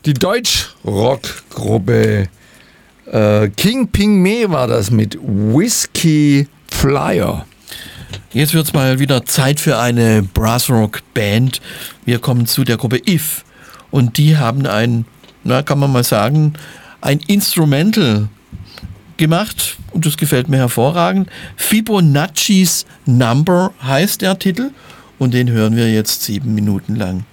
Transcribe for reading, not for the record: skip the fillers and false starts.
Die Deutsch-Rock-Gruppe King Ping Me war das mit Whiskey Flyer. Jetzt wird es mal wieder Zeit für eine Brassrock-Band. Wir kommen zu der Gruppe If. Und die haben ein Instrumental gemacht. Und das gefällt mir hervorragend. Fibonacci's Number heißt der Titel. Und den hören wir jetzt 7 Minuten lang.